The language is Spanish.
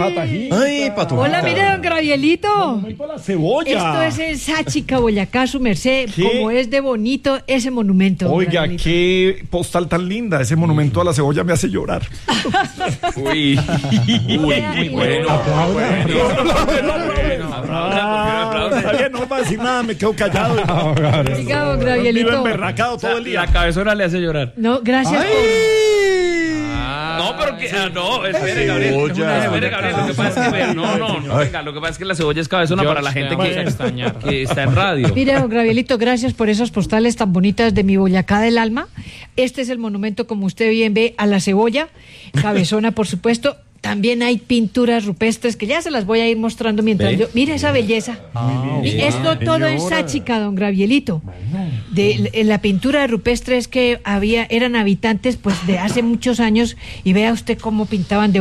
Patají. Ay, Patojita. Hola, mire, don Gravielito. Momento la cebolla. Esto es en Sáchica, Boyacá, su merced. ¿Qué? Como es de bonito ese monumento. don Oiga, Gravielito. qué postal tan linda. Ese monumento a la cebolla me hace llorar. Uy, muy bueno. Está bien, no va a decir nada, me quedo callado. Diga, don Vivo Gravielito. emberracado todo el día. La cabezona le hace llorar. No, gracias por... No, pero que. No, espere, Gabriel. Cebolla. Espere, Gabriel. Lo que pasa es que. No. Venga, lo que pasa es que la cebolla es cabezona para la gente que está en radio. Mire, don Gravielito, gracias por esas postales tan bonitas de mi Boyacá del alma. Este es el monumento, como usted bien ve, a la cebolla, cabezona, por supuesto. También hay pinturas rupestres que ya se las voy a ir mostrando mientras yo... Mire esa belleza. Esto todo en Sáchica, don Gravielito. En la pintura rupestre es que eran habitantes pues de hace muchos años y vea usted cómo pintaban de